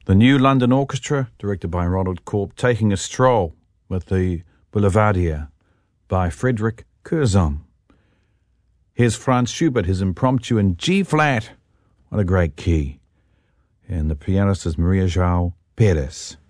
The New London Orchestra, directed by Ronald Corp, taking a stroll with the Boulevardier by Frederick Curzon. Here's Franz Schubert, his impromptu in G-flat. What a great key. And the pianist is Maria João Pérez.